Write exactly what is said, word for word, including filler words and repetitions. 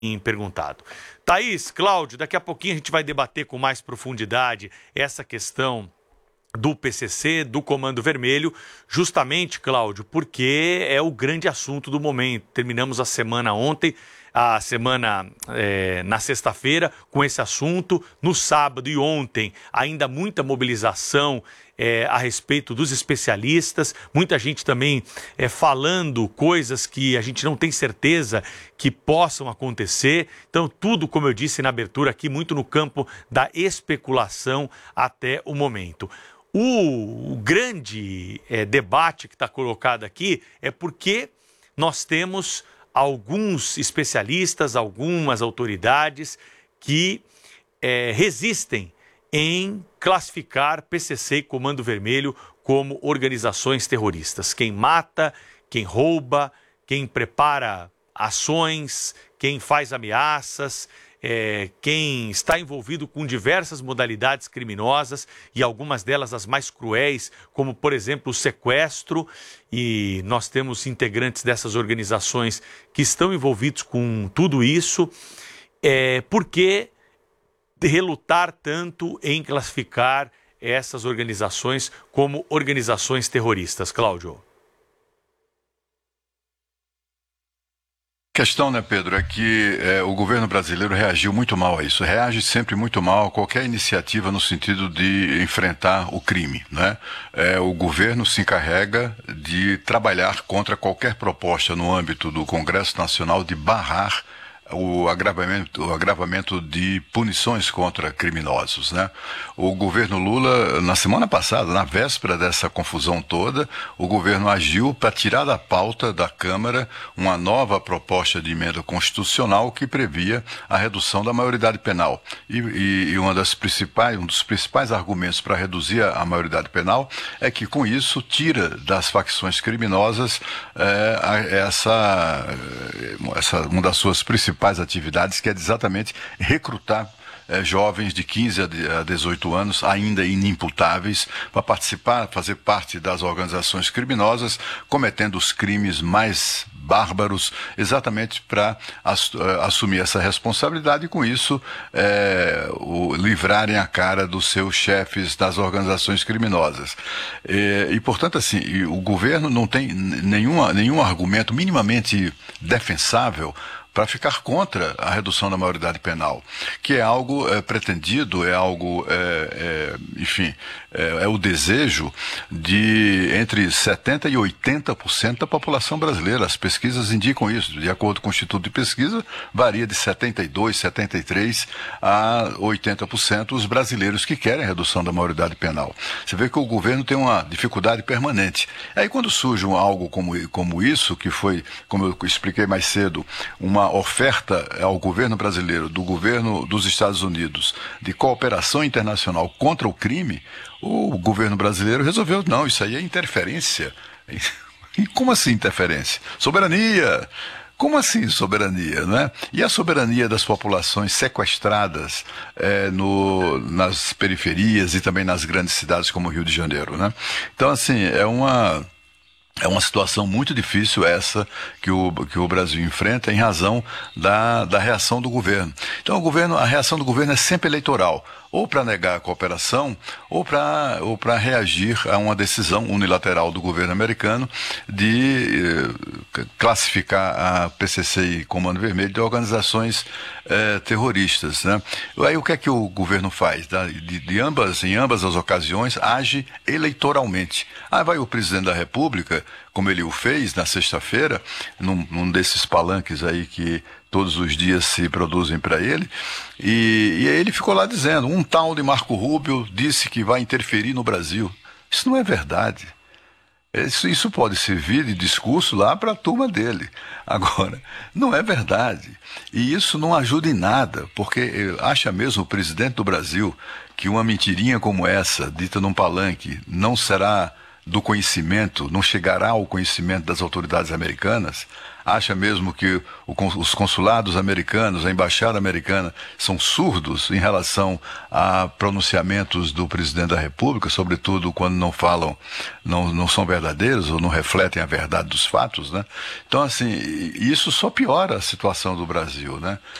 perguntado. Thaís, Cláudio, daqui a pouquinho a gente vai debater com mais profundidade essa questão do P C C, do Comando Vermelho, justamente, Cláudio, porque é o grande assunto do momento. Terminamos a semana ontem, a semana é, na sexta-feira com esse assunto. No sábado e ontem, ainda muita mobilização é, a respeito dos especialistas, muita gente também é, falando coisas que a gente não tem certeza que possam acontecer. Então, tudo, como eu disse na abertura aqui, muito no campo da especulação até o momento. O, o grande é, debate que está colocado aqui é porque nós temos alguns especialistas, algumas autoridades que é, resistem em classificar P C C e Comando Vermelho como organizações terroristas. Quem mata, quem rouba, quem prepara ações, quem faz ameaças, é, quem está envolvido com diversas modalidades criminosas e algumas delas as mais cruéis, como, por exemplo, o sequestro, e nós temos integrantes dessas organizações que estão envolvidos com tudo isso. É, por que relutar tanto em classificar essas organizações como organizações terroristas, Cláudio? A questão, né, Pedro, é que é, o governo brasileiro reagiu muito mal a isso, reage sempre muito mal a qualquer iniciativa no sentido de enfrentar o crime, né? É, o governo se encarrega de trabalhar contra qualquer proposta no âmbito do Congresso Nacional de barrar o agravamento, o agravamento de punições contra criminosos, né? O governo Lula, na semana passada, na véspera dessa confusão toda, o governo agiu para tirar da pauta da Câmara uma nova proposta de emenda constitucional que previa a redução da maioridade penal. E, e, e uma das principais, um dos principais argumentos para reduzir a maioridade penal é que, com isso, tira das facções criminosas é, essa, essa, uma das suas principais atividades, que é exatamente recrutar é, jovens de quinze a dezoito anos, ainda inimputáveis, para participar, fazer parte das organizações criminosas, cometendo os crimes mais bárbaros, exatamente para ass, assumir essa responsabilidade e, com isso, é, o, livrarem a cara dos seus chefes das organizações criminosas. E, e portanto, assim, o governo não tem nenhuma, nenhum argumento minimamente defensável para ficar contra a redução da maioridade penal, que é algo é, pretendido, é algo, é, é, enfim, é, é o desejo de entre setenta por cento e oitenta por cento da população brasileira. As pesquisas indicam isso. De acordo com o Instituto de Pesquisa, varia de setenta e dois por cento, setenta e três por cento a oitenta por cento os brasileiros que querem a redução da maioridade penal. Você vê que o governo tem uma dificuldade permanente. Aí, quando surge um, algo como, como isso, que foi, como eu expliquei mais cedo, uma uma oferta ao governo brasileiro, do governo dos Estados Unidos, de cooperação internacional contra o crime, o governo brasileiro resolveu, não, isso aí é interferência. E como assim interferência? Soberania! Como assim soberania, né? E a soberania das populações sequestradas é, no, nas periferias e também nas grandes cidades como o Rio de Janeiro, né? Então, assim, é uma... É uma situação muito difícil essa que o, que o Brasil enfrenta em razão da, da reação do governo. Então, o governo, a reação do governo é sempre eleitoral, ou para negar a cooperação, ou para ou para reagir a uma decisão unilateral do governo americano de eh, classificar a P C C e Comando Vermelho de organizações eh, terroristas, né? Aí o que é que o governo faz? De, de ambas, em ambas as ocasiões, age eleitoralmente. Aí vai o presidente da República, como ele o fez na sexta-feira, num, num desses palanques aí que todos os dias se produzem para ele, e, e aí ele ficou lá dizendo, um tal de Marco Rubio disse que vai interferir no Brasil. Isso não é verdade. Isso, isso pode servir de discurso lá para a turma dele. Agora, não é verdade. E isso não ajuda em nada, porque acha mesmo o presidente do Brasil que uma mentirinha como essa, dita num palanque, não será do conhecimento, não chegará ao conhecimento das autoridades americanas? Acha mesmo que o, os consulados americanos, a embaixada americana, são surdos em relação a pronunciamentos do presidente da República, sobretudo quando não falam, não, não são verdadeiros ou não refletem a verdade dos fatos, né? Então, assim, isso só piora a situação do Brasil, né?